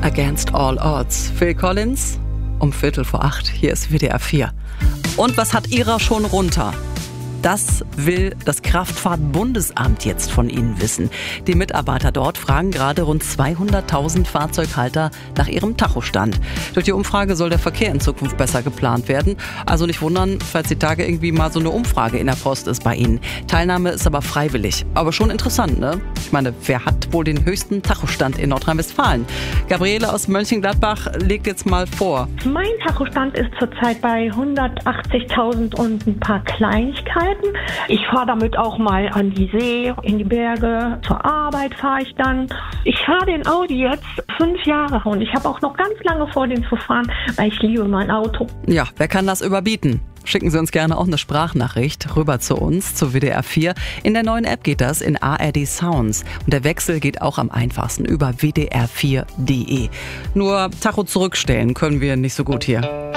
Against All Odds. Phil Collins um 7:45. Hier ist WDR 4. Und was hat Ira schon runter? Das will das Kraftfahrtbundesamt jetzt von Ihnen wissen. Die Mitarbeiter dort fragen gerade rund 200.000 Fahrzeughalter nach ihrem Tachostand. Durch die Umfrage soll der Verkehr in Zukunft besser geplant werden. Also nicht wundern, falls die Tage irgendwie mal so eine Umfrage in der Post ist bei Ihnen. Teilnahme ist aber freiwillig. Aber schon interessant, ne? Ich meine, wer hat wohl den höchsten Tachostand in Nordrhein-Westfalen? Gabriele aus Mönchengladbach legt jetzt mal vor. Mein Tachostand ist zurzeit bei 180.000 und ein paar Kleinigkeiten. Ich fahre damit auch mal an die See, in die Berge. Zur Arbeit fahre ich dann. Ich fahre den Audi jetzt 5 Jahre und ich habe auch noch ganz lange vor, den zu fahren, weil ich liebe mein Auto. Ja, wer kann das überbieten? Schicken Sie uns gerne auch eine Sprachnachricht rüber zu uns, zu WDR 4. In der neuen App geht das in ARD Sounds. Und der Wechsel geht auch am einfachsten über wdr4.de. Nur Tacho zurückstellen können wir nicht so gut hier.